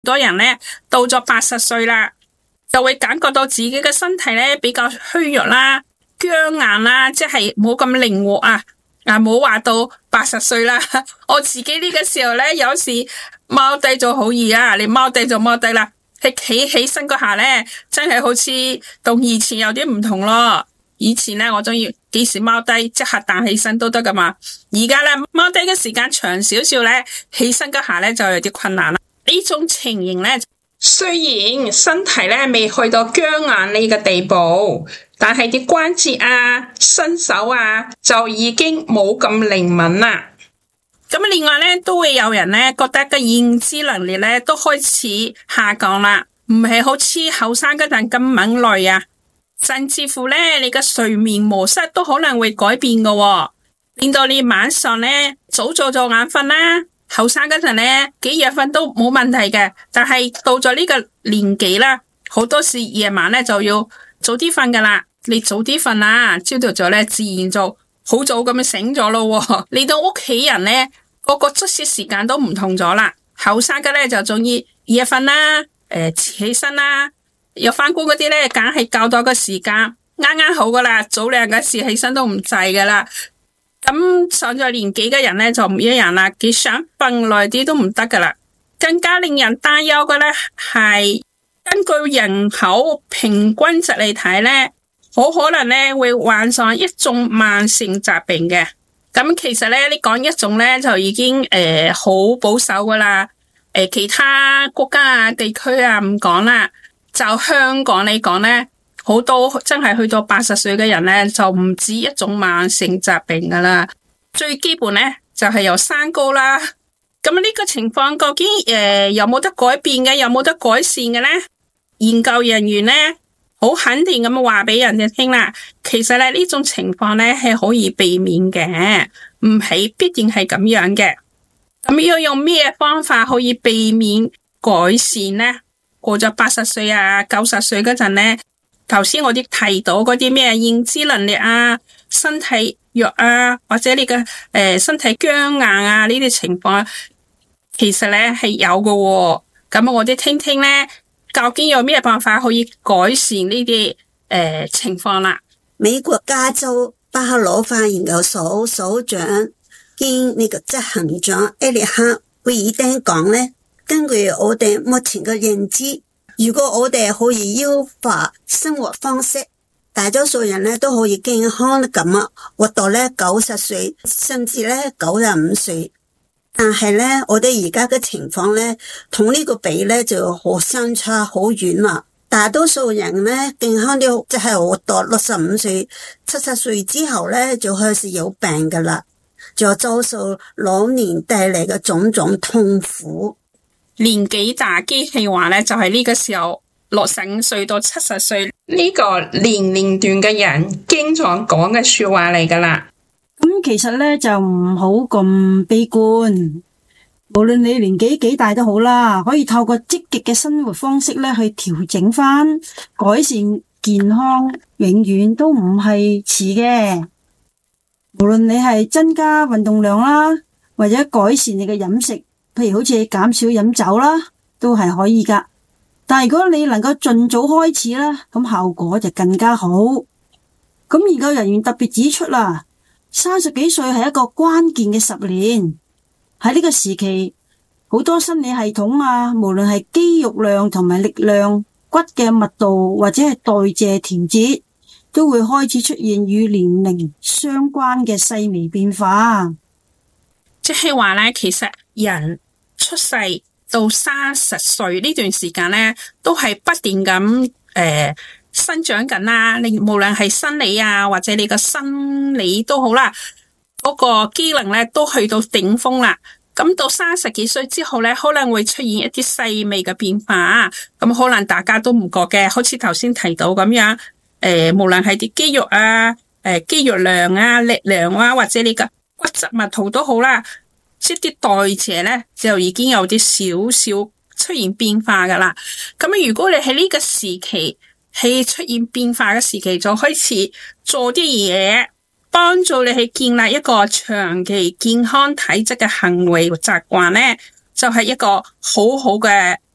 多人咧到咗80歲啦，就會感覺到自己嘅身體咧比較虛弱啦、僵硬啦，即係冇咁靈活啊！冇話到80歲啦，我自己呢個時候咧，有時踎低就好易啊，你踎低就踎低啦，你企起身嗰下咧，真係好似同以前有啲唔同咯。以前咧，我中意幾時踎低即刻彈起身都得噶嘛。而家咧踎低嘅時間長少少咧，起身嗰下咧就有啲困難啦。呢種情形咧，雖然身體咧未去到僵硬呢個地步，但係啲關節啊、身手啊就已經冇咁靈敏啦。咁另外咧，都會有人咧覺得個認知能力咧都開始下降啦，唔係好似後生嗰陣咁敏銳啊。甚至乎咧，你嘅睡眠模式都可能會改變㗎喎，令到你晚上咧早做咗眼瞓啦。後生嗰陣咧幾夜瞓都冇問題嘅，但係到咗呢個年紀啦，好多時夜晚咧就要早啲瞓㗎啦。你早啲瞓啦，朝頭早咧自然就好早咁樣醒咗咯喎。你到屋企人咧個作息時間都唔同咗啦。後生嘅咧就中意夜瞓啦，遲起身啦。有返工嗰啲咧，梗係較多個時間啱啱好噶啦，早兩個時起身都唔滯噶啦。咁上咗年紀嘅人咧就唔一樣啦，佢想瞓耐啲都唔得噶啦。更加令人擔憂嘅咧係，根據人口平均值嚟睇咧，好可能咧會患上一種慢性疾病嘅。咁其實咧，你講一種咧就已經好保守噶啦。其他國家啊、地區啊唔講啦。就香港嚟講咧，好多真係去到80歲嘅人咧，就唔止一種慢性疾病噶啦。最基本咧就係有三高啦。咁呢個情況究竟有冇得改變嘅，有冇得改善嘅咧？研究人員咧好肯定咁話俾人哋聽啦。其實咧呢種情況咧係可以避免嘅，唔係必定係咁樣嘅。咁要用咩方法可以避免改善咧？過咗80歲啊、90歲嗰陣咧，頭先我啲提到嗰啲咩認知能力啊、身體弱啊，或者你嘅身體僵硬啊呢啲情況，其實咧係有嘅喎。咁我哋聽聽咧，究竟有咩辦法可以改善呢啲情況啦？ 美國加州巴克羅化研究所所長兼呢個執行長埃利克威爾丁講咧。根據我哋目前嘅認知，如果我哋可以優化生活方式，大多數人咧都可以健康咁活到咧90歲，甚至咧95歲。但係咧，我哋而家嘅情況咧，同呢個比咧就好相差好遠啦。大多數人咧健康啲，即係活到65歲、70歲之後咧就開始有病噶啦，就遭受老年帶嚟嘅種種痛苦。 年紀大機器話咧，就係呢個時候65歲到70歲呢個年齡段嘅人經常講嘅說話嚟噶啦。 咁其實咧就唔好咁悲觀，無論你年紀幾大都好啦，可以透過積極嘅生活方式咧去調整翻，改善健康，永遠都唔係遲嘅。無論你係增加運動量啦，或者改善你嘅飲食。譬如好似減少飲酒啦，都係可以噶。但係如果你能夠盡早開始啦，咁效果就更加好。咁研究人員特別指出啦，30幾歲係一個關鍵嘅10年。喺呢個時期，好多生理系統啊，無論係肌肉量同埋力量、骨嘅密度或者係代謝調節，都會開始出現與年齡相關嘅細微變化。 即係話咧，其實人出世到30歲呢段時間咧，都係不斷咁生長緊啦。你無論係生理啊，或者你個生理都好啦，嗰個機能咧都去到頂峰啦。咁到30幾歲之後咧，可能會出現一啲細微嘅變化。咁可能大家都唔覺嘅，好似頭先提到咁樣，無論係啲肌肉啊、肌肉量啊、力量啊，或者你個骨質密度都好啦，即啲代謝咧就已經有啲少少出現變化噶啦。咁如果你喺呢個時期係出現變化嘅時期，就開始做啲嘢，幫助你去建立一個長期健康體質嘅行為習慣咧，就係一個好好嘅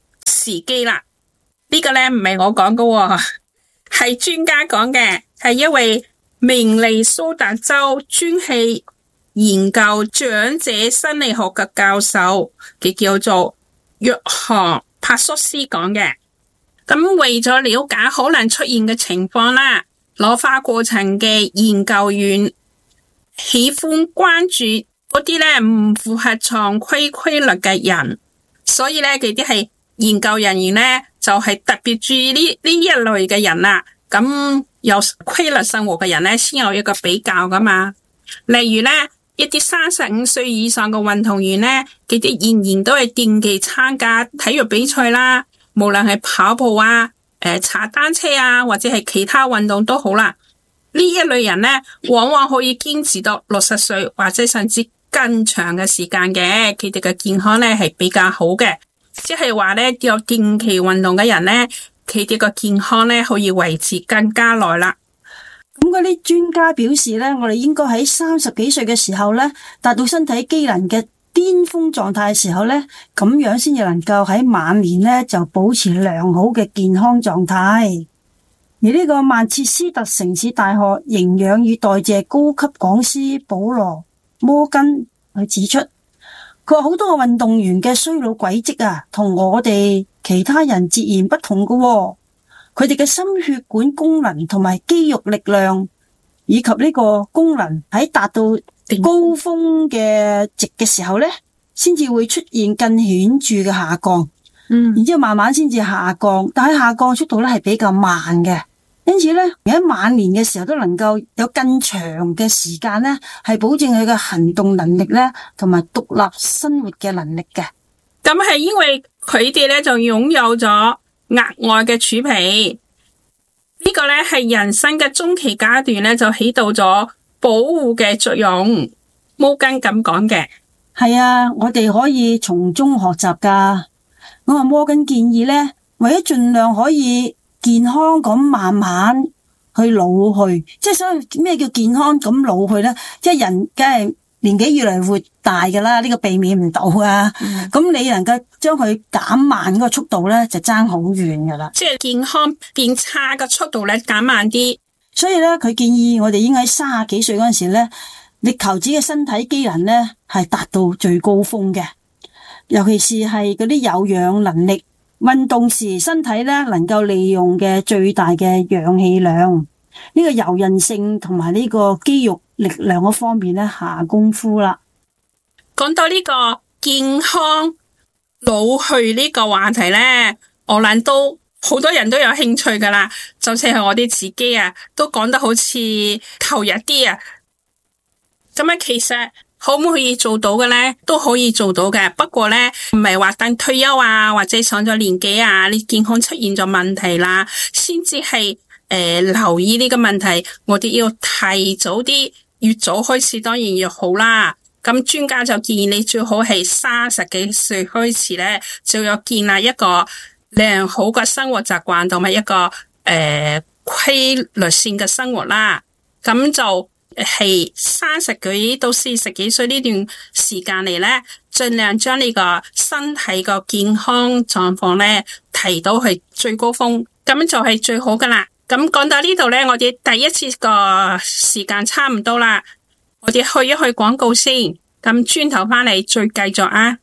時機啦。呢個咧唔係我講嘅，係專家講嘅，係一位明尼蘇達州專係研究長者心理學嘅教授，佢叫做約翰帕索斯講嘅。咁為咗了解可能出現嘅情況啦，老化過程嘅研究員喜歡關注嗰啲咧唔符合常規律嘅人，所以咧佢啲係研究人員咧就係特別注意呢一類嘅人啦。咁有規律生活嘅人咧先有一個比較噶嘛。例如咧一啲35歲以上嘅運動員咧，佢哋仍然都係定期參加體育比賽啦。無論係跑步啊、踩單車啊，或者係其他運動都好啦。呢一類人呢，往往可以堅持到60歲，或者甚至更長嘅時間嘅。佢哋嘅健康呢係比較好嘅，即係話呢，有定期運動嘅人呢，佢哋嘅健康呢可以維持更加耐啦。 咁嗰啲專家表示呢，我哋應該喺30幾歲嘅時候呢，達到身體機能嘅巔峰狀態嘅時候呢，咁樣先至能夠喺晚年呢就保持良好嘅健康狀態。而呢個曼徹斯特城市大學營養與代謝高級講師保羅摩根佢指出，佢話好多個運動員嘅衰老軌跡啊，同我哋其他人截然不同㗎喎。佢哋嘅心血管功能同埋肌肉力量以及呢個功能喺達到高峰嘅值嘅時候呢，先至會出現更顯著嘅下降。然之後慢慢先至下降，但係下降速度呢係比較慢嘅。因此呢，喺晚年嘅時候都能夠有更長嘅時間呢，係保證佢嘅行動能力呢，同埋獨立生活嘅能力嘅。 咁係因為佢哋呢就擁有咗額外嘅儲備，呢個呢係人生嘅中期階段呢就起到咗保護嘅作用。摩根咁講嘅。 係啊，我哋可以從中學習噶。我話摩根建議呢，為咗盡量可以健康咁慢慢去老去，即係所謂咩叫健康咁老去呢？即係人梗係年紀越嚟越大噶啦，呢個避免唔到啊。咁你能夠將佢減慢嗰個速度呢，就爭好遠噶啦。 即係健康變差嘅速度呢，減慢啲。 所以呢，佢建議我哋應該喺30幾歲嗰陣時呢，力求自己嘅身體機能呢係達到最高峰嘅，尤其是係嗰啲有氧能力運動時，身體呢能夠利用嘅最大嘅氧氣量，呢個柔韌性同埋呢個肌肉力量嗰方面呢下功夫啦。 講到呢個健康老去呢個話題呢，我諗都好多人都有興趣噶啦，就似係我哋自己啊，都講得好似投入啲啊。咁啊，其實可唔可以做到嘅呢？都可以做到嘅。不過呢，唔係話等退休啊，或者上咗年紀啊，你健康出現咗問題啦，先至係留意呢個問題。我哋要提早啲，越早開始當然越好啦。咁專家就建議你最好係30幾歲開始呢，就要建立一個良好嘅生活習慣，同埋一個規律性嘅生活啦。咁就係30幾到40幾歲呢段時間嚟呢，盡量將呢個身體個健康狀況呢提到去最高峰，咁就係最好噶啦。咁講到呢度呢，我哋第一次個時間差唔多啦，我哋去一去廣告先，咁轉頭返嚟再繼續啊。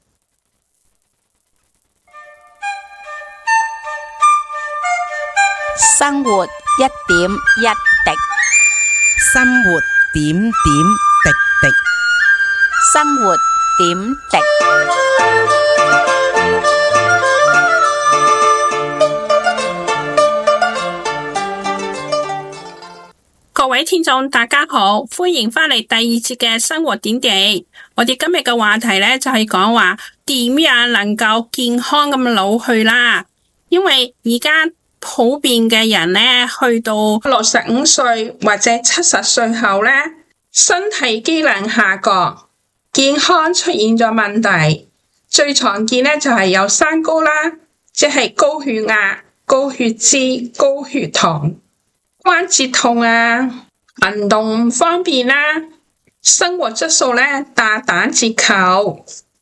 生活一點一滴， 生活點點滴滴， 生活點滴。 各位聽眾大家好，歡迎返嚟第二節嘅生活點滴。我哋今日嘅話題呢，就係講話點樣能夠健康咁老去啦。因為而家普遍嘅人呢，去到65歲或者70歲後呢，身體機能下降，健康出現咗問題。最常見呢，就係有三高啦，即係高血壓、高血脂、高血糖。關節痛啊，運動唔方便啦，生活質素呢大打折扣。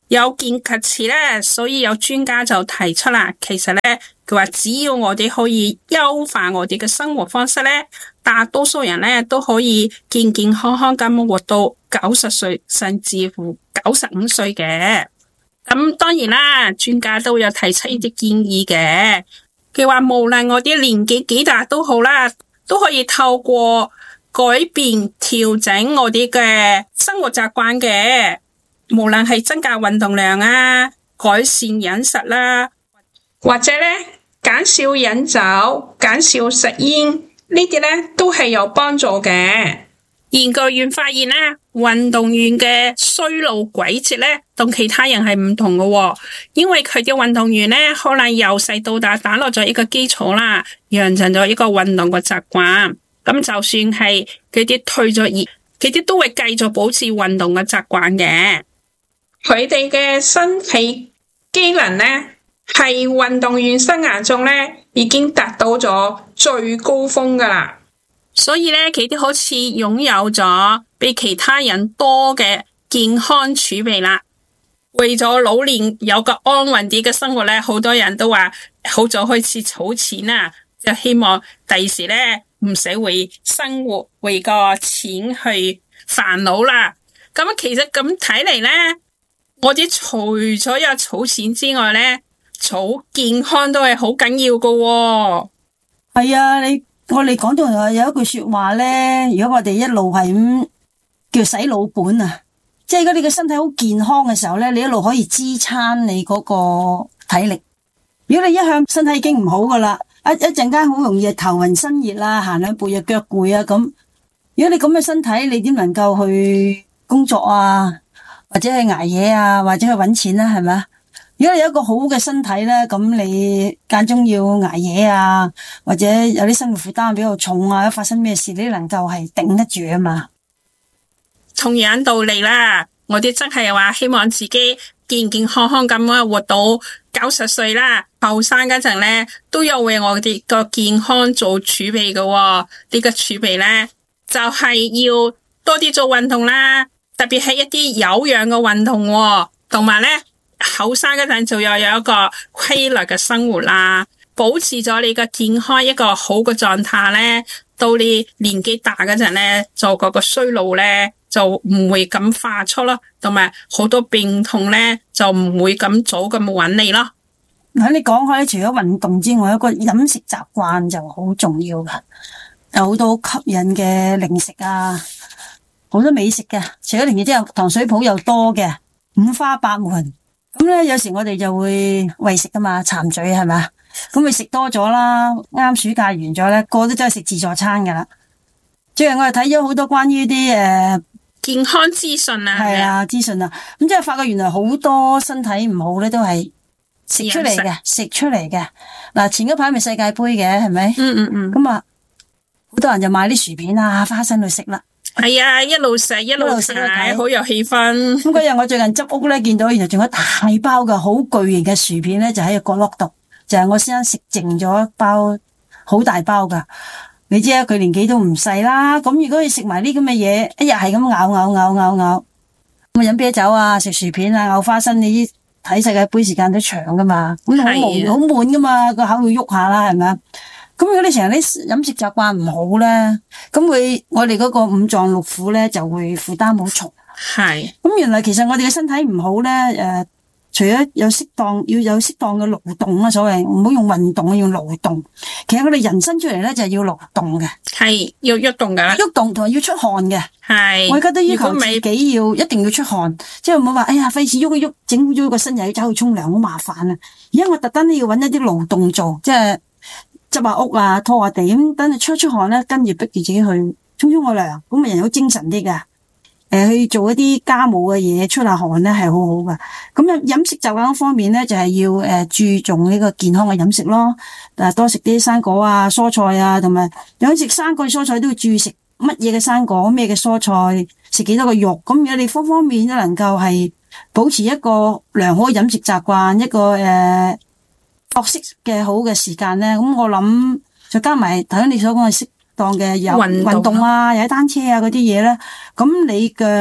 有見及此咧，所以有專家就提出啦，其實咧佢話只要我哋可以優化我哋嘅生活方式咧，大多數人咧都可以健健康康咁活到90歲，甚至乎95歲嘅。咁當然啦，專家都有提出呢啲建議嘅。佢話無論我啲年紀幾大都好啦，都可以透過改變調整我哋嘅生活習慣嘅。無論係增加運動量啊，改善飲食啦，或者咧減少飲酒、減少食煙，呢啲咧都係有幫助嘅。研究員發現咧，運動員嘅衰老軌跡咧，同其他人係唔同嘅喎，因為佢嘅運動員咧，可能由細到大打落咗一個基礎啦，養成咗一個運動嘅習慣。咁就算係佢啲退咗役，佢啲都會繼續保持運動嘅習慣嘅。佢哋嘅身體機能呢，係運動員生涯中呢已經達到咗最高峰噶啦，所以呢，佢哋好似擁有咗比其他人多嘅健康儲備啦。為咗老年有個安穩啲嘅生活呢，好多人都話好早開始儲錢啦，就希望第時呢唔使為生活為個錢去煩惱啦。咁其實咁睇嚟呢，我哋除咗有儲錢之外咧，儲健康都係好緊要噶喎。 係啊，我哋講到有一句說話咧，如果我哋一路係咁叫洗老本啊，即係如果你個身體好健康嘅時候咧，你一路可以支撐你嗰個體力。如果你一向身體已經唔好噶啦，一陣間好容易頭暈身熱啦，行兩步又腳攰啊咁。如果你咁嘅身體，你點能夠去工作啊？或者去捱夜啊，或者去搵錢啦，係咪啊？如果你有一個好嘅身體咧，咁你間中要捱夜啊，或者有啲生活負擔比較重啊，發生咩事你能夠係頂得住啊嘛。 同樣道理啦，我哋真係話希望自己健健康康咁樣活到90歲啦。後生嗰陣咧，都有為我哋個健康做儲備嘅喎。呢個儲備咧，就係要多啲做運動啦。特別係一啲有氧嘅運動喎，同埋咧後生嗰陣就要有一個規律嘅生活啦，保持咗你個健康一個好嘅狀態咧，到你年紀大嗰陣咧，做嗰個衰老咧就唔會咁快速咯，同埋好多病痛咧就唔會咁早咁搵你咯。 喺你講開咧，除咗運動之外，一個飲食習慣就好重要噶，有好多吸引嘅零食啊。好多美食嘅，除咗零食之後，糖水鋪又多嘅，五花八門。咁咧，有時我哋就會為食噶嘛，饞嘴係咪？咁咪食多咗啦。啱暑假完咗咧，個個都真係食自助餐噶啦。最近我哋睇咗好多關於啲健康資訊啊， 係啊資訊啊，咁即係發覺原來好多身體唔好咧，都係食出嚟嘅，食出嚟嘅。嗱，前嗰排咪世界杯嘅係咪？咁啊，好多人就買啲薯片啊、花生去食啦。 係啊，一路食一路食，好有氣氛。 咁嗰日我最近執屋咧，見到原來仲有大包嘅好巨型嘅薯片咧，就喺個角落度，就係我先生食剩咗一包，好大包噶。你知啊，佢年紀都唔細啦。咁如果佢食埋啲咁嘅嘢，一日係咁咬，咁飲啤酒啊，食薯片啊，咬花生，你睇世界杯時間都長噶嘛，咁好悶噶嘛，個口要喐下啦，係咪啊？咁如果你成日啲飲食習慣唔好咧，咁我哋嗰個五臟六腑咧就會負擔好重。 係。咁原來其實我哋嘅身體唔好咧，除咗要有適當嘅勞動啊，所謂唔好用運動，用勞動。其實我哋人生出嚟咧就係要勞動嘅， 係要喐動噶， 喐動同埋要出汗嘅。 係。 我而家都要求自己一定要出汗，即係唔好話哎呀費事喐一喐，整咗個身又要走去沖涼，好麻煩啊！而家我特登都要搵一啲勞動做，即係執下屋啊，拖下地咁，等你出汗咧，跟住逼住自己去沖個涼，咁人好精神啲噶。去做一啲家務嘅嘢，出下汗咧係好好噶。咁飲食習慣方面咧，就係要注重呢個健康嘅飲食咯。多食啲生果啊、蔬菜啊，同埋有食生果蔬菜都要注意食乜嘢嘅生果、咩嘅蔬菜，食幾多個肉。咁如果你方方面面都能夠係保持一個良好嘅飲食習慣，一個作息嘅好嘅時間咧，咁我諗再加埋頭先你所講嘅適當嘅有運動啊，踩單車啊嗰啲嘢咧，咁你嘅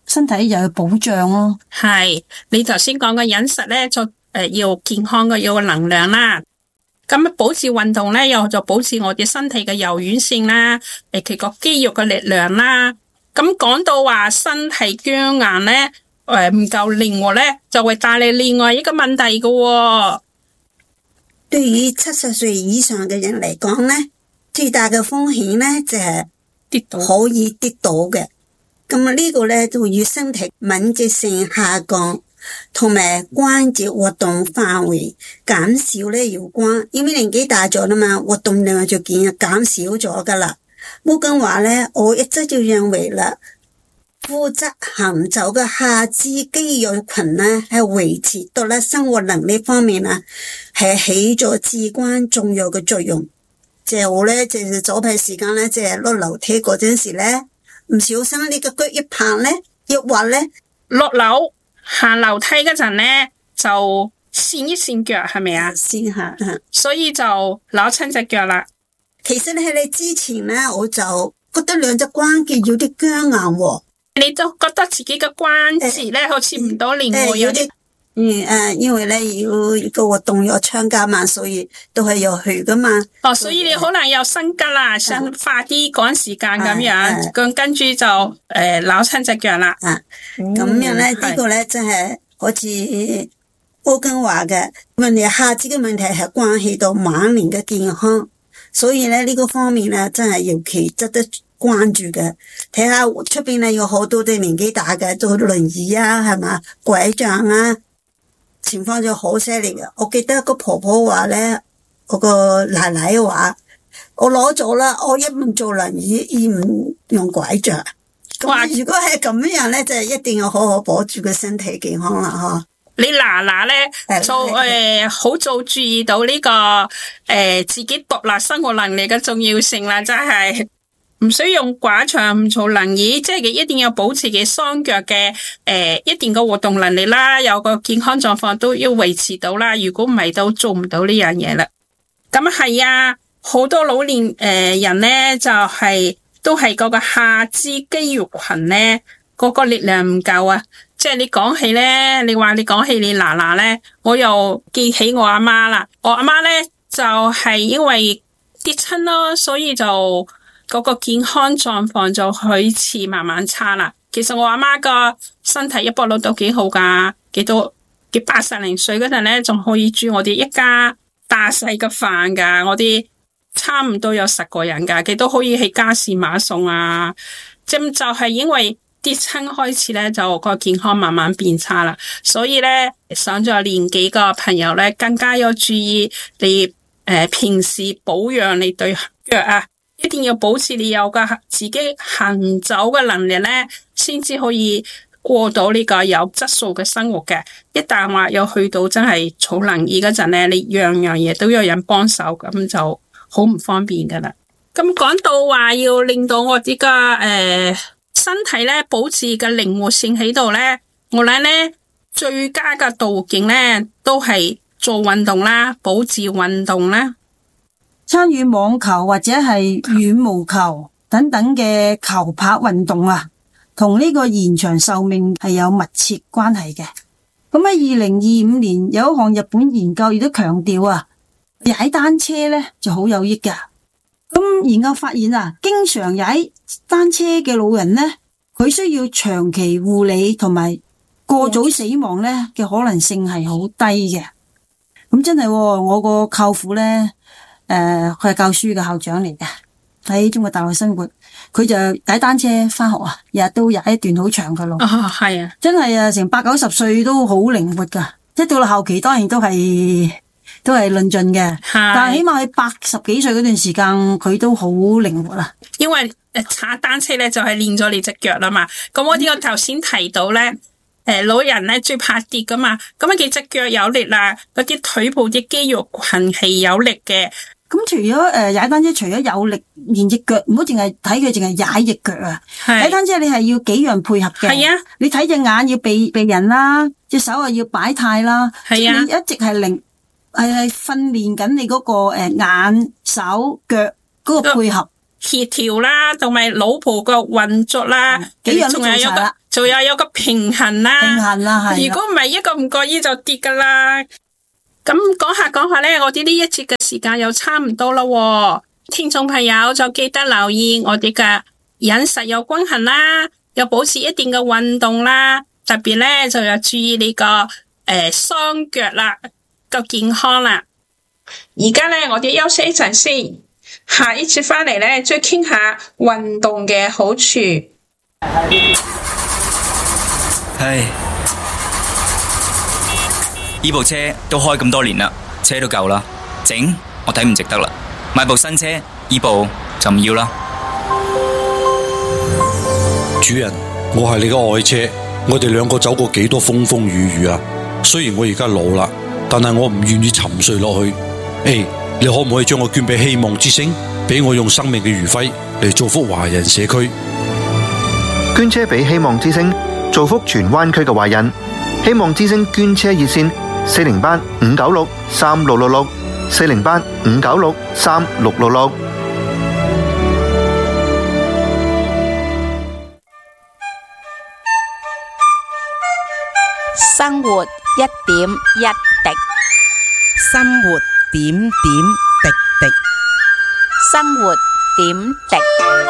身體又有保障咯。 係你頭先講嘅飲食咧，就要健康嘅，要能量啦。咁保持運動咧，又就保持我哋身體嘅柔軟性啦，佢個肌肉嘅力量啦。咁講到話身體僵硬咧，唔夠靈活咧，就會帶嚟另外一個問題嘅喎。 對於70歲以上嘅人嚟講咧，最大嘅風險咧就係跌倒， 可以跌倒嘅。咁呢個咧就與身體敏捷性下降同埋關節活動範圍減少咧有關。因為年紀大咗啦嘛，活動量就減少咗噶啦。冇咁話咧，我一直就認為啦，負責行走嘅下肢肌肉群咧，係維持獨立生活能力方面啊，係起咗至關重要嘅作用。即係我咧，即係早排時間咧，即係落樓梯嗰陣時咧，唔小心呢個腳一碰咧，一滑咧， 落樓行樓梯嗰陣咧，就跣一跣腳，係咪啊？ 先下。 所以就扭親隻腳啦。 其實喺你之前咧，我就覺得兩隻關節有啲僵硬喎。 你都覺得自己嘅關節咧，好似唔到靈活，有啲因為咧要個活動要長加嘛，所以都係要去噶嘛。 所以你可能有心急啦，想快啲趕時間咁樣，咁跟住就扭親隻腳啦。 咁樣咧，呢個咧真係好似歐根話嘅問題，下肢嘅問題係關係到晚年嘅健康，所以咧呢個方面咧真係尤其值得關注嘅。睇下出邊咧有好多啲年紀大嘅做輪椅啊，係嘛，拐杖啊，情況就好犀利嘅。我記得個婆婆話咧，我個奶奶話，我攞咗啦，我一唔做輪椅，二唔用拐杖。咁如果係咁樣咧，就一定要好好保住個身體健康啦，嗬。 你嗱嗱咧就好早注意到呢個自己獨立生活能力嘅重要性啦，真係唔需要用拐杖，唔做輪椅，即係一定要保持嘅雙腳嘅一定嘅活動能力啦，有個健康狀況都要維持到啦。如果唔係都做唔到呢樣嘢啦。咁係啊，好多老年人咧就都係嗰個下肢肌肉群咧嗰個力量唔夠啊。即係你講起咧，你講起你嫲嫲咧，我又記起我阿媽啦。我阿媽咧就係因為跌親咯，所以就嗰個健康狀況就開始慢慢差啦。其實我阿媽個身體一般都幾好噶，幾80零歲嗰陣咧，仲可以煮我哋一家大細嘅飯噶，我哋差唔多有10個人噶，佢都可以去家事買餸啊。就係因為跌親開始咧，就個健康慢慢變差啦。所以咧，上咗年紀個朋友咧，更加要注意你平時保養你對腳啊，一定要保持你有個自己行走嘅能力咧，先至可以過到呢個有質素嘅生活嘅。一旦話有去到真係坐輪椅嗰陣咧，你樣樣嘢都有人幫手，咁就好唔方便噶啦。咁講到話要令到我哋個身體咧保持嘅靈活性喺度咧，我諗咧最佳嘅途徑咧都係做運動啦，保持運動啦， 參與網球或者係羽毛球等等嘅球拍運動啊，同呢個延長壽命係有密切關係嘅。咁喺2025年有一項日本研究亦都強調啊，踩單車咧就好有益噶。咁研究發現啊，經常踩單車嘅老人咧，佢需要長期護理同埋過早死亡咧嘅可能性係好低嘅。咁真係，我個舅父咧，佢係教書嘅校長嚟嘅，喺中國大陸生活，佢就踩單車翻學啊，日日都踩一段好長嘅路。 係啊， 真係啊，成80、90歲都好靈活噶，即係到後期當然都係論盡嘅，但係起碼喺80幾歲嗰段時間，佢都好靈活啦。 因為踩單車咧就係練咗你隻腳啦嘛。咁我頭先提到咧，老人咧最怕跌噶嘛。咁佢隻腳有力啦，嗰啲腿部啲肌肉群係有力嘅。 咁除咗踩單車，除咗有力練隻腳，唔好淨係睇佢淨係踩隻腳啊。踩單車你係要幾樣配合嘅。係啊，你睇隻眼要避人啦，隻手啊要擺態啦。係啊，你一直係係訓練緊你嗰個眼手腳嗰個配合。 協調啦，同埋腦部嘅運作啦， 幾樣都做晒啦， 仲有個平衡啦。 平衡啦，係。 如果唔係一個唔覺意就跌噶啦。咁講下咧，我哋呢一節嘅時間又差唔多啦。聽眾朋友就記得留意我哋嘅飲食有均衡啦，又保持一定嘅運動啦，特別咧就要注意呢個雙腳啦個健康啦。而家咧我哋休息一陣先，下一節翻嚟咧再傾下運動嘅好處。 唉，呢部車都開咁多年啦，車都夠啦，整我睇唔值得啦，買部新車，呢部就唔要啦。 主人，我係你嘅愛車，我哋兩個走過幾多風風雨雨啊！雖然我而家老啦，但係我唔願意沉睡落去。你可唔可以將我捐俾希望之星，俾我用生命嘅餘暉嚟造福華人社區？ 捐車俾希望之星，造福荃灣區嘅華人。希望之星捐車熱線408-596-3666 408-596-3666。 生活一點一滴， 生活點點滴滴， 生活點滴。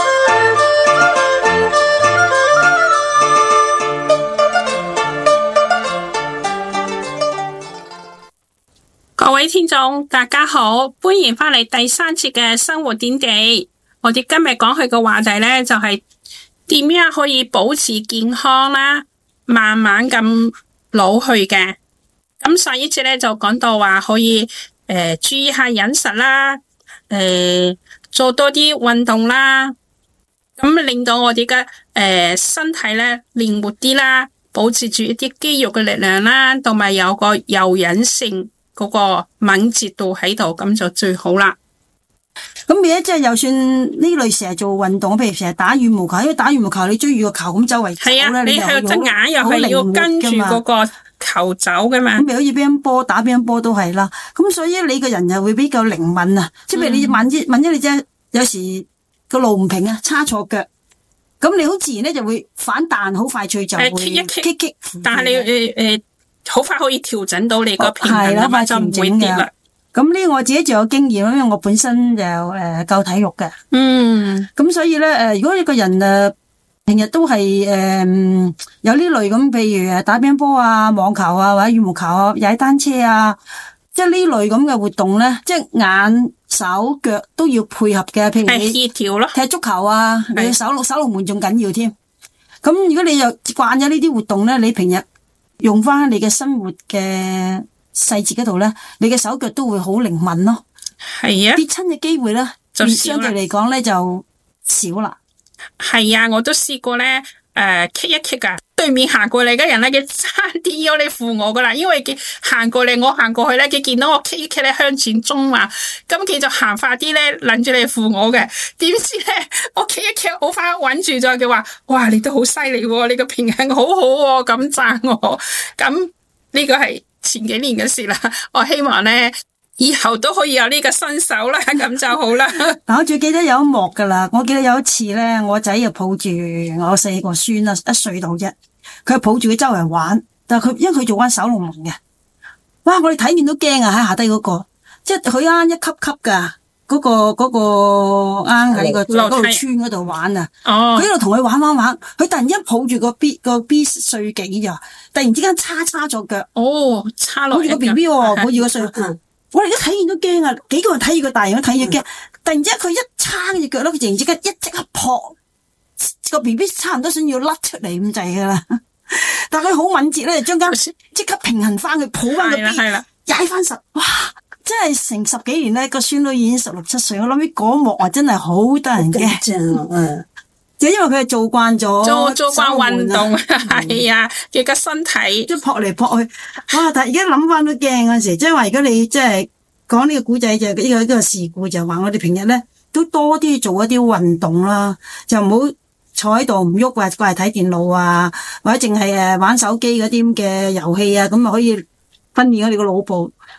各位聽眾大家好，歡迎翻嚟第三節嘅生活點滴。我哋今日講佢嘅話題呢，就係點樣可以保持健康啦，慢慢咁老去嘅。咁上一節呢，就講到話可以注意下飲食啦，做多啲運動啦，咁令到我哋嘅身體呢靈活啲啦，保持住一啲肌肉嘅力量啦，同埋有個柔韌性。嗰個敏捷度喺度，咁就最好啦。 咁而家即係，就算呢類成日做運動，譬如成日打羽毛球，因為打羽毛球你追住個球咁周圍走咧， 你係隻眼又係要跟住嗰個球走噶嘛。咁咪好似乒乓波打乒乓波都係啦。咁所以你個人又會比較靈敏啊。即係譬如你萬一你即係有時個路唔平啊，叉錯腳，咁你好自然咧就會反彈，好快脆就會棘。 但係你好快可以調整到你個平衡啊嘛，就唔會跌啦。 咁呢，我自己就有經驗，因為我本身就夠體育嘅。咁所以咧，如果一個人平日都係有呢類咁，譬如打乒乓波啊、網球啊或者羽毛球啊、踩單車啊，即係呢類咁嘅活動咧，即係眼手腳都要配合嘅。譬如你協調咯， 踢足球啊，你守龍門仲緊要添。咁如果你又慣咗呢啲活動咧，你平日用翻你嘅生活嘅細節嗰度咧，你嘅手腳都會好靈敏咯。 係啊， 跌親嘅機會咧，就相對嚟講咧就少啦。 係啊，我都試過咧，棘一棘啊，對面行過嚟嘅人咧，佢差啲要你扶我噶啦，因為佢行過嚟，我行過去咧，佢見到我棘一棘咧向前衝嘛，咁佢就行快啲咧，諗住你扶我嘅，點知咧我棘一棘好快穩住咗，佢話：哇，你都好犀利喎，你個平衡好好喎，咁讚我。咁呢個係前幾年嘅事啦，我希望咧以後都可以有呢個新手啦，咁就好啦。 嗱，我最記得有一幕噶啦，我記得有一次咧，我仔又抱住我4個孫啦，1歲到啫，佢又抱住佢周圍玩，但係佢因為佢做翻守龍門嘅，哇！我哋睇見都驚啊，喺下低嗰個，即係佢啱一級級噶，嗰個啱喺個嗰度村嗰度玩啊，佢一路同佢玩，佢突然間抱住個 B 歲幾咋，突然之間叉咗腳， 叉落抱住個 BB， 抱住個歲。我哋一睇見都驚啊！幾個人睇住個大人都睇住驚，突然之間佢一叉隻腳咧，佢突然之間即刻撲個 B B 差唔多想要甩出嚟咁滯噶啦，但係佢好敏捷咧，將間即刻平衡翻佢，抱翻個 B， 踩翻實，哇！真係成10幾年咧，個孫都已經16、17歲，我諗起嗰幕啊，真係好得人驚。就因為佢係做慣咗， 做慣運動，係啊，佢個身體即係撲嚟撲去，哇！但係而家諗翻都驚嗰陣時，即係話如果你即係講呢個古仔就呢個事故，就話我哋平日咧都多啲做一啲運動啦，就唔好坐喺度唔喐，或者掛嚟睇電腦啊，或者淨係玩手機嗰啲咁嘅遊戲啊，咁啊可以訓練我哋個腦部。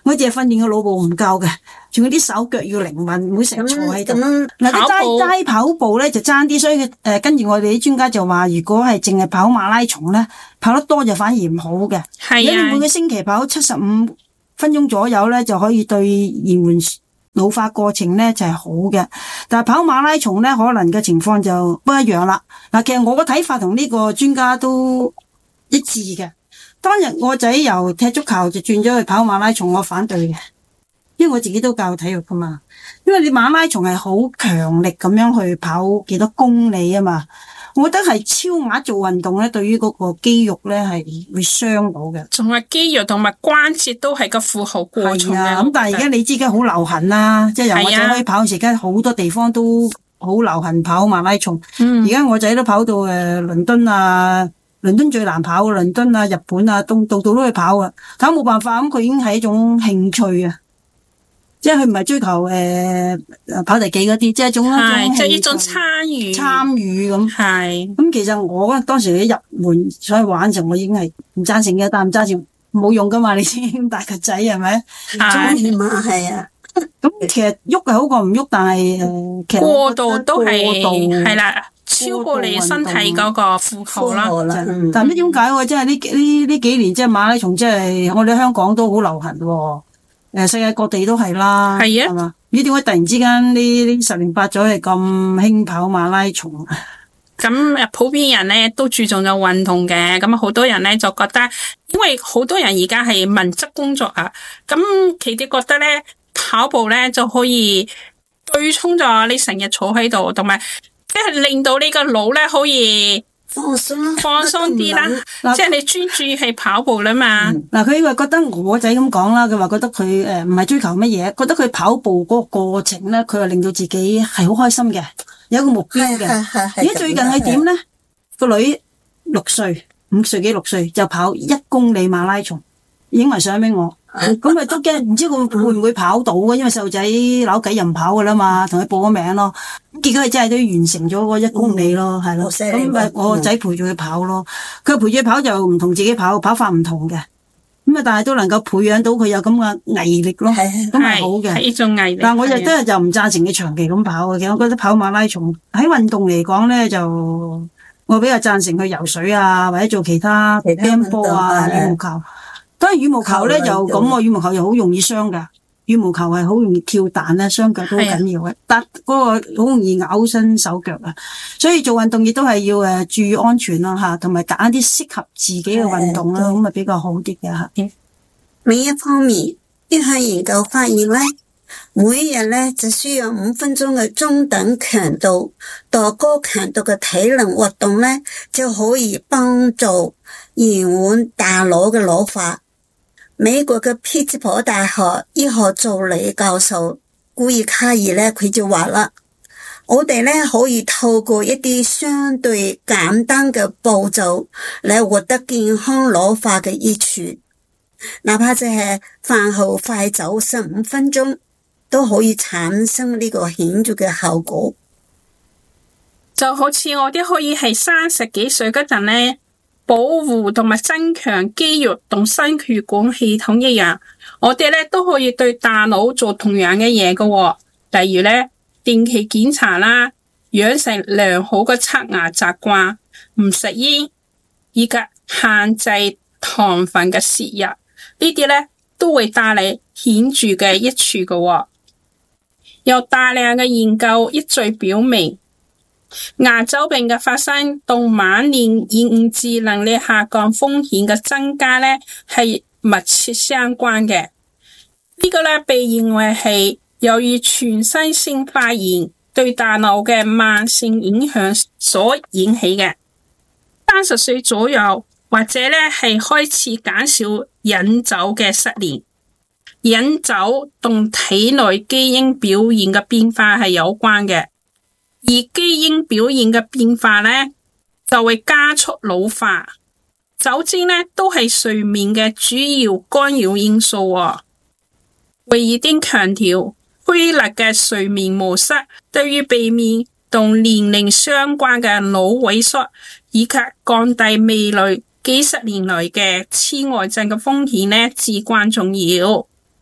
我淨係訓練個腦部唔夠嘅，仲有啲手腳要靈敏，唔會成日坐喺度。嗱，齋跑步咧就爭啲，所以跟住我哋啲專家就話，如果係淨係跑馬拉松咧，跑得多就反而唔好嘅。係啊，你每個星期跑75分鐘左右咧，就可以對延緩老化過程咧就係好嘅。但係跑馬拉松咧，可能嘅情況就不一樣啦。嗱，其實我個睇法同呢個專家都一致嘅。當日我仔由踢足球就轉咗去跑馬拉松，我反對嘅，因為我自己都教體育噶嘛。因為你馬拉松係好強力咁樣去跑幾多公里啊嘛，我覺得係超額做運動咧，對於嗰個肌肉咧係會傷到嘅。 仲係肌肉同埋關節都係個負荷過重嘅。 咁但係而家你知嘅好流行啦，即係由我仔開始跑時，而家好多地方都好流行跑馬拉松。而家我仔都跑到倫敦啊。倫敦最難跑，倫敦啊、日本啊，度度都去跑啊。但係冇辦法，咁佢已經係一種興趣啊，即係佢唔係追求跑第幾嗰啲，即係一種即係一種參與咁。係咁， 其實我當時一入門所以玩就我已經係唔贊成嘅，但唔贊成冇用噶嘛，你知咁大個仔係咪？ 係啊。 咁其實喐係好過唔喐，但係其實過度都係啦。超過你身體嗰個負荷啦， 但唔知點解喎？即係呢幾年即係馬拉松，即係我哋香港都好流行喎。世界各地都係啦，係啊，係嘛？唔知點解突然之間呢10年8載係咁興跑馬拉松？ 咁普遍人咧都注重咗運動嘅，咁好多人咧就覺得，因為好多人而家係文職工作啊，咁佢哋覺得咧跑步咧就可以對沖咗你成日坐喺度，同埋。即係令到你個腦咧可以放鬆啲啦，即係你專注係跑步啦嘛。 嗱，佢話覺得我仔咁講啦，佢話覺得佢唔係追求乜嘢，覺得佢跑步嗰個過程咧，佢話令到自己係好開心嘅，有一個目標嘅。而家最近係點咧？個女6歲，5歲幾6歲就跑1公里馬拉松，影埋相俾我。咁佢都驚，唔知佢會唔會跑到嘅，因為細路仔扭計又唔跑噶啦嘛，同佢報咗名咯。結果佢真係都完成咗嗰1公里咯，係咯。咁咪我個仔陪住佢跑咯，佢陪住佢跑就唔同自己跑，跑法唔同嘅。咁啊，但係都能夠培養到佢有咁嘅毅力咯，咁係好嘅。 係一種毅力。 但係我就真係就唔贊成佢長期咁跑嘅。其實我覺得跑馬拉松喺運動嚟講咧，就我比較贊成去游水啊，或者做其他乒乓波啊、羽毛球。當然羽毛球咧就咁，羽毛球又好容易傷噶。羽毛球係好容易跳彈咧，雙腳都好緊要嘅。但嗰個好容易拗親手腳啊，所以做運動亦都係要注意安全啦吓，同埋揀啲適合自己嘅運動啦，咁啊比較好啲嘅吓。 另一方面，一項研究發現咧，每日咧就需要5分鐘嘅中等強度到高強度嘅體能活動咧，就可以幫助延緩大腦嘅老化。美國嘅匹茲堡大學醫學助理教授古爾卡爾咧，佢就話啦，我哋咧可以透過一啲相對簡單嘅步驟嚟獲得健康老化嘅益處，哪怕就係飯後快走15分鐘，都可以產生呢個顯著嘅效果。 就好似我哋可以係30幾歲嗰陣咧，保護同埋增強肌肉同心血管系統一樣，我哋咧都可以對大腦做同樣嘅嘢㗎。例如咧，定期檢查啦，養成良好嘅刷牙習慣，唔食煙，以及限制糖分嘅攝入，呢啲咧都會帶嚟顯著嘅益處㗎。有大量嘅研究一再表明，牙周病嘅發生同晚年延誤智能力下降風險嘅增加咧係密切相關嘅。呢個咧被認為係由於全身性發炎對大腦嘅慢性影響所引起嘅。30歲左右或者咧係開始減少飲酒嘅10年，飲酒同體內基因表現嘅變化係有關嘅。而基因表現嘅變化咧，就會加速老化。酒精咧都係睡眠嘅主要干擾因素喎。韋爾丁強調，規律嘅睡眠模式對於避免同年齡相關嘅腦萎縮，以及降低未來幾十年來嘅痴呆症嘅風險咧，至關重要。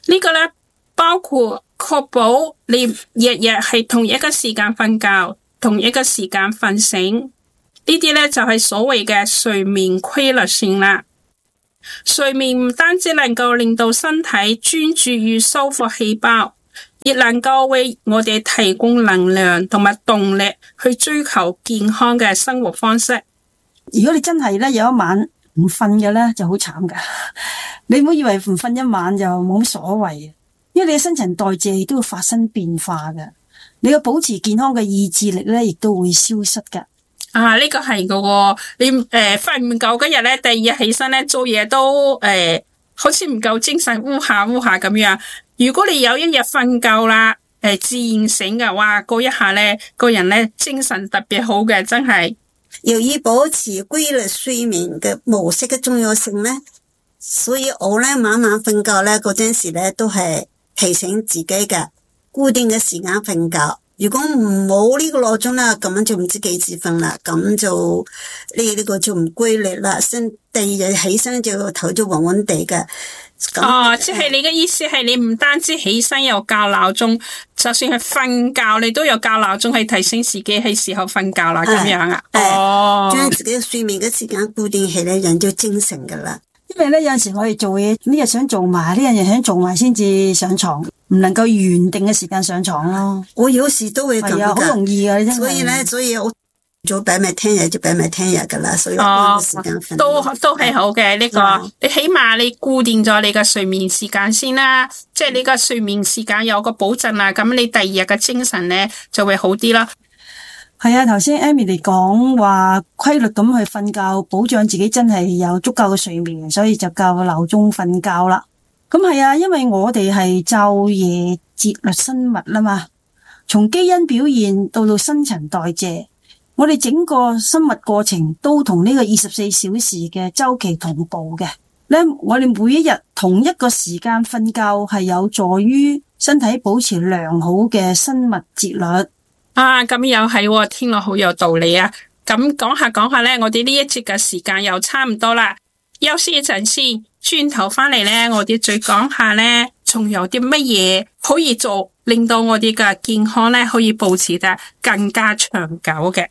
呢個咧包括確保你日日係同一個時間瞓覺，同一個時間瞓醒，呢啲咧就係所謂嘅睡眠規律性啦。睡眠唔單止能夠令到身體專注於修復細胞，亦能夠為我哋提供能量同埋動力去追求健康嘅生活方式。 如果你真係咧有一晚唔瞓嘅咧，就好慘噶。你唔好以為唔瞓一晚就冇乜所謂，因為你嘅新陳代謝都會發生變化嘅，你嘅保持健康嘅意志力咧，亦都會消失噶。 呢個係噶喎，你瞓唔夠嗰日咧，第二日起身咧做嘢都好似唔夠精神，烏下咁樣。如果你有一日瞓夠啦，自然醒嘅話，嗰一下咧個人咧精神特別好嘅，真係。 由於保持規律睡眠嘅模式嘅重要性咧，所以我咧晚晚瞓覺咧嗰陣時咧都係提醒自己嘅固定嘅時間瞓覺。如果唔冇呢個鬧鐘啦，咁樣就唔知幾時瞓啦，咁就呢個就唔規律啦。第二日起身就頭就暈暈地嘅。 即係你嘅意思係你唔單止起身有校鬧鐘，就算係瞓覺你都有校鬧鐘去提醒自己係時候瞓覺啦，咁樣啊？ 將自己睡眠嘅時間固定起嚟，人就精神噶啦。 因為咧有陣時我哋做嘢呢日想做埋，呢日想做埋先至上床，唔能夠原定嘅時間上床咯。 我有時都會咁噶， 好容易啊！ 所以我早擺埋聽日就擺埋聽日噶啦，所以冇時間瞓。 都係好嘅呢個，你起碼你固定咗你嘅睡眠時間先啦，即係你個睡眠時間有個保證啦，咁你第二日嘅精神咧就會好啲啦。 係啊，頭先 Emily 講話規律咁去瞓覺，保障自己真係有足夠嘅睡眠，所以就校個鬧鐘瞓覺啦。咁係啊，因為我哋係晝夜節律生物啦嘛，從基因表現到新陳代謝，我哋整個生物過程都同呢個24小時嘅周期同步嘅。咧，我哋每一日同一個時間瞓覺係有助於身體保持良好嘅生物節律。 咁又係，聽落好有道理啊！咁講下咧，我哋呢一節嘅時間又差唔多啦，休息一陣先，轉頭翻嚟咧，我哋再講下咧，仲有啲乜嘢可以做，令到我哋嘅健康咧可以保持得更加長久嘅。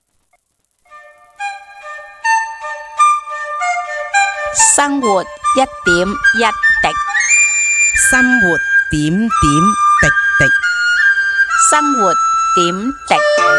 生活一點一滴， 生活點點滴滴， 生活點滴。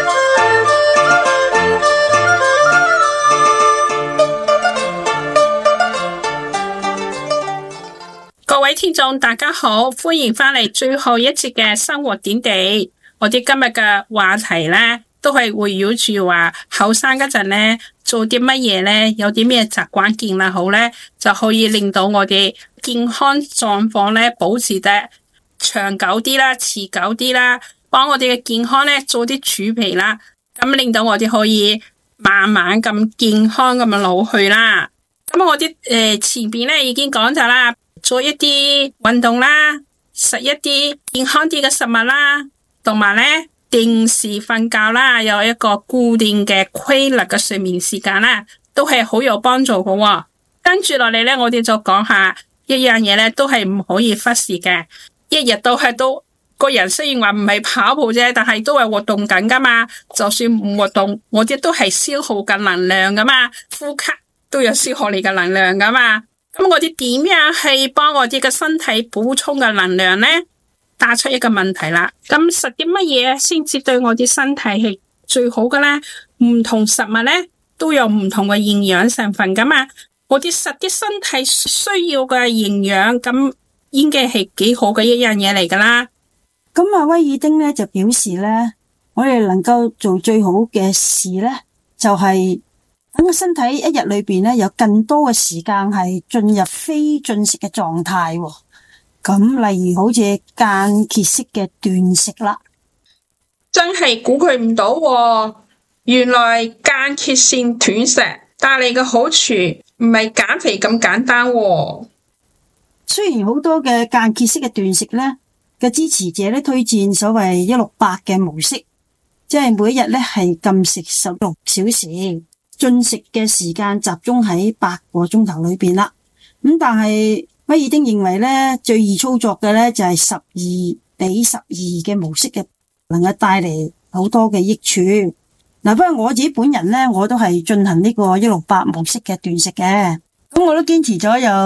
各位聽眾大家好，歡迎翻嚟最後一節嘅生活點滴。我哋今日嘅話題咧，都係圍繞住話後生嗰陣咧做啲乜嘢咧，有啲咩習慣建立好咧，就可以令到我哋健康狀況咧保持得長久啲啦，持久啲啦，幫我哋嘅健康咧做啲儲備啦，咁令到我哋可以慢慢咁健康咁樣老去啦。咁我哋前邊咧已經講咗啦，做一啲運動啦，食一啲健康啲嘅食物啦，同埋咧定時瞓覺啦，有一個固定嘅規律嘅睡眠時間啦，都係好有幫助嘅喎。跟住落嚟咧，我哋就講下一樣嘢咧，都係唔可以忽視嘅。一日都個人雖然話唔係跑步啫，但係都係活動緊噶嘛。就算唔活動，我哋都係消耗緊能量噶嘛，呼吸都有消耗你嘅能量噶嘛。咁我哋點樣去幫我哋嘅身體補充嘅能量呢？打出一個問題啦。咁食啲乜嘢先至對我哋身體係最好嘅呢？唔同食物呢都有唔同嘅營養成分噶嘛。我哋食啲身體需要嘅營養，咁應該係幾好嘅一樣嘢嚟噶啦。 咁阿威爾丁咧就表示咧，我哋能夠做最好嘅事咧，就係等個身體一日裏邊咧有更多嘅時間係進入非進食嘅狀態。咁例如好似間歇式嘅斷食啦， 真係估佢唔到喎，原來間歇性斷食帶嚟嘅好處唔係減肥咁簡單喎。 雖然好多嘅間歇式嘅斷食咧嘅支持者咧推薦所謂168嘅模式，即係每一日咧係禁食16小時，進食嘅時間集中喺8個鐘頭裏邊啦。咁但係威爾丁認為咧，最易操作嘅咧就係12:12嘅模式嘅，能夠帶嚟好多嘅益處。嗱，不過我自己本人咧，我都係進行呢個168模式嘅斷食嘅，咁我都堅持咗有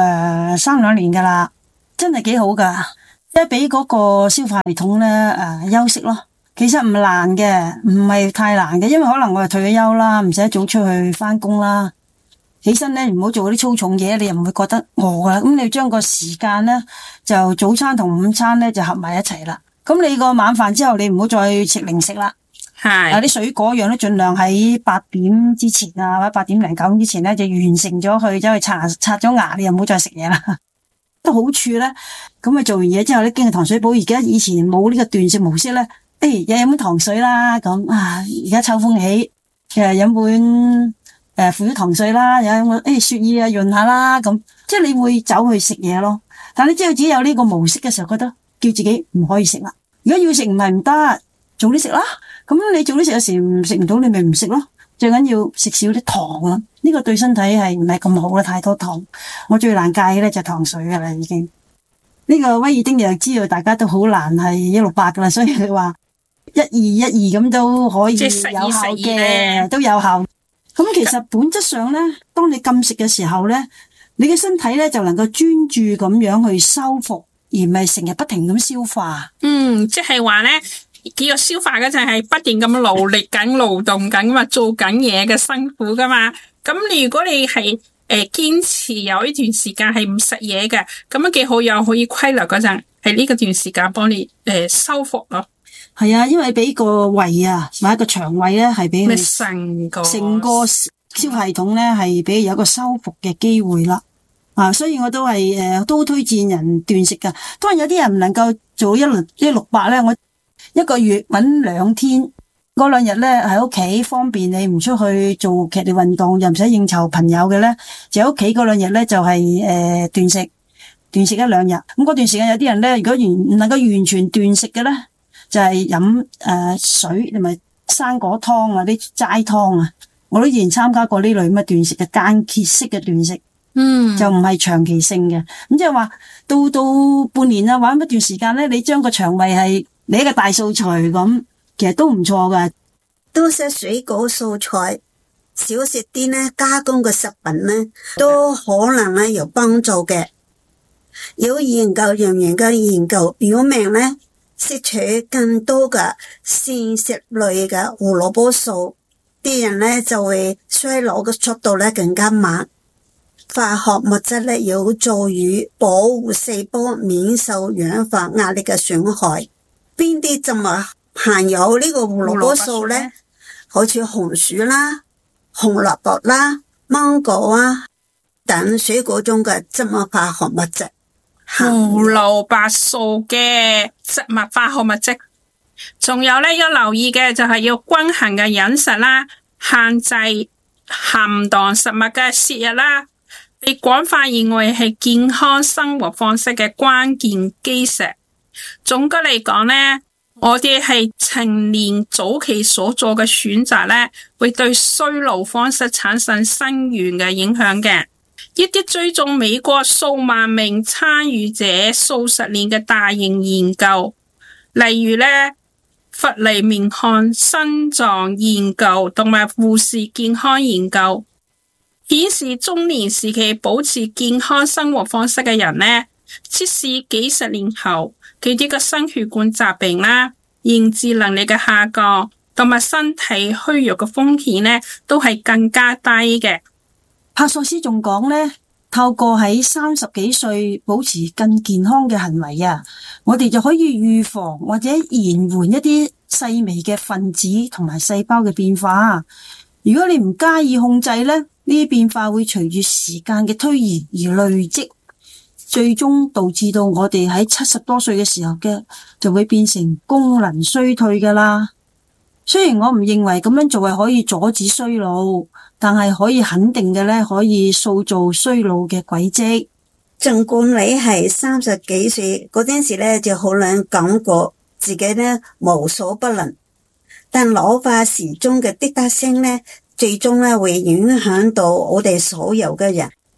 3-2年噶啦，真係幾好噶，即係俾嗰個消化系統咧休息咯。其實唔難嘅，唔係太難嘅，因為可能我係退咗休啦，唔使早出去翻工啦，起身咧唔好做嗰啲粗重嘢，你又唔會覺得餓啦。咁你將個時間咧就早餐同午餐咧就合埋一齊啦。咁你個晚飯之後，你唔好再食零食啦。 係啲水果樣都盡量喺8點之前啊，或者8點零9點之前咧就完成咗去，走去刷咗牙，你又唔好再食嘢啦。個好處咧，咁啊做完嘢之後咧，經過糖水補，而家以前冇呢個斷食模式咧。又飲碗糖水啦，咁而家秋風起，飲碗腐乳糖水啦，又飲碗雪耳啊潤下啦，咁即係你會走去食嘢咯。但你知道自己有呢個模式嘅時候，覺得叫自己唔可以食啦。如果要食唔係唔得，早啲食啦。咁你早啲食，有時食唔到，你咪唔食咯。最緊要食少啲糖啦，呢個對身體係唔係咁好啦，太多糖。我最難戒嘅咧就係糖水噶啦，已經。呢個威爾丁又知道大家都好難係168噶啦，所以佢話。12:12咁都可以有效嘅，都有效。咁其實本質上咧，當你禁食嘅時候咧，你嘅身體咧就能夠專注咁樣去修復，而唔係成日不停咁消化。 即係話咧，叫做消化嗰陣係不斷咁勞力緊、勞動緊嘛，做緊嘢嘅辛苦噶嘛。咁如果你係堅持有一段時間係唔食嘢嘅，咁樣幾好，又可以規律嗰陣係呢個段時間幫你修復咯。 係啊，因為俾個胃啊，或者個腸胃咧，係俾佢成個消化系統咧，係俾有一個修復嘅機會啦。所以我都係都推薦人斷食噶。當然有啲人唔能夠做168咧，我1個月搵2天，嗰2日咧喺屋企方便你唔出去做劇烈運動，又唔使應酬朋友嘅咧，就喺屋企嗰2日咧就係斷食1-2日。咁嗰段時間有啲人咧，如果唔能夠完全斷食嘅咧，就係飲水同埋生果湯啊，啲齋湯啊，我都以前參加過呢類咁嘅斷食嘅間歇式嘅斷食，就唔係長期性嘅。咁即係話到半年啊，或者一段時間咧，你將個腸胃係你一個大掃除咁，其實都唔錯噶。 多食水果蔬菜，少食啲咧加工嘅食品咧，都可能咧有幫助嘅。有人員嘅研究表明咧，攝取更多嘅膳食類嘅胡蘿蔔素，啲人咧就會衰老嘅速度咧更加慢。化學物質咧有助於保護細胞免受氧化壓力嘅損害。邊啲植物含有呢個胡蘿蔔素咧？好似紅薯啦、紅蘿蔔啦、芒果啊等水果中嘅植物化學物質。 胡蘿蔔素嘅植物化學物質，仲有咧要留意嘅就係要均衡嘅飲食啦，限制含糖食物嘅攝入啦，被廣泛認為係健康生活方式嘅關鍵基石。總結嚟講咧，我哋係成年早期所做嘅選擇咧，會對衰老方式產生深遠嘅影響嘅。一啲追蹤美國數萬名參與者數十年嘅大型研究，例如咧弗里明漢心臟研究同埋護士健康研究，顯示中年時期保持健康生活方式嘅人咧，即使幾十年後，佢哋嘅心血管疾病啦、認知能力嘅下降同埋身體虛弱嘅風險咧，都係更加低嘅。 帕索斯仲講咧，透過喺30幾歲保持更健康嘅行為啊，我哋就可以預防或者延緩一啲細微嘅分子同埋細胞嘅變化。如果你唔加以控制咧，呢啲變化會隨住時間嘅推移而累積，最終導致到我哋喺70多歲嘅時候嘅就會變成功能衰退噶啦。雖然我唔認為咁樣做係可以阻止衰老，但係可以肯定嘅咧，可以塑造衰老嘅軌跡。 儘管你係30幾歲嗰陣時咧，就可能感覺自己咧無所不能，但老化時鐘嘅滴答聲咧，最終咧會影響到我哋所有嘅人。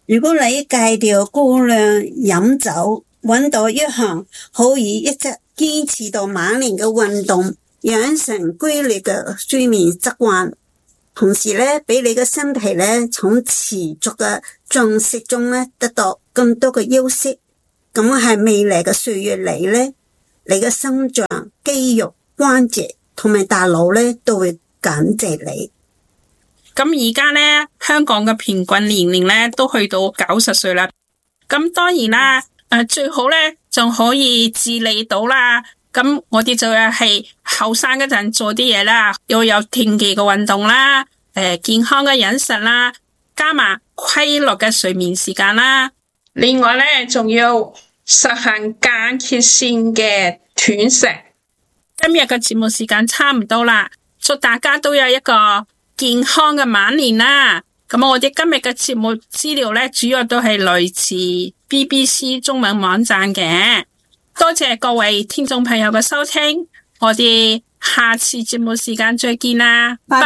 如果你戒掉過量飲酒，揾到一項可以一直堅持到晚年嘅運動，養成規律嘅睡眠習慣，同時咧俾你嘅身體咧從持續嘅進食中咧得到更多嘅休息，咁係未來嘅歲月裏咧，你嘅心臟、肌肉、關節同埋大腦咧都會感謝你。 咁而家咧，香港嘅平均年齡咧都去到90歲啦。咁當然啦，最好咧仲可以自理到啦。咁我哋就係後生嗰陣做啲嘢啦，要有定期嘅運動啦，健康嘅飲食啦，加埋規律嘅睡眠時間啦。另外咧，仲要實行間歇性嘅斷食。今日嘅節目時間差唔多啦，祝大家都有一個健康嘅晚年啦。咁我哋今日嘅節目資料咧，主要都係來自 BBC 中文網站嘅。多謝各位聽眾朋友嘅收聽，我哋下次節目時間再見啦，拜拜。